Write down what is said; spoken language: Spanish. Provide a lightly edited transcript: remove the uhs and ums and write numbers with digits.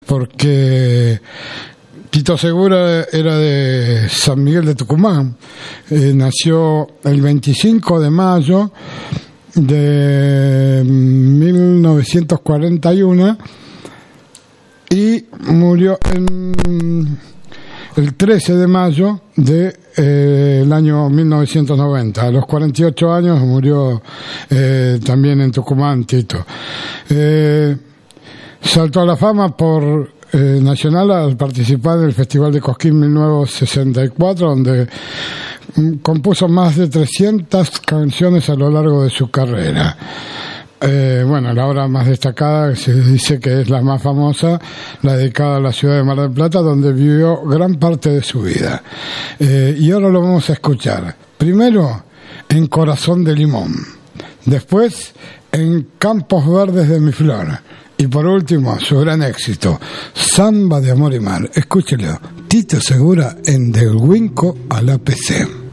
porque Tito Segura era de San Miguel de Tucumán. Nació el 25 de mayo de 1941 y murió el 13 de mayo del año 1990. A los 48 años murió también en Tucumán Tito. Saltó a la fama por nacional al participar del Festival de Cosquín 1964, donde compuso más de 300 canciones a lo largo de su carrera. Bueno, la obra más destacada se dice que es la más famosa, la dedicada a la ciudad de Mar del Plata, donde vivió gran parte de su vida. Y ahora lo vamos a escuchar. Primero, en Corazón de Limón. Después, en Campos Verdes de mi Flor. Y por último, su gran éxito, Samba de Amor y Mar. Escúchelo, Tito Segura en Del Huinco al APC.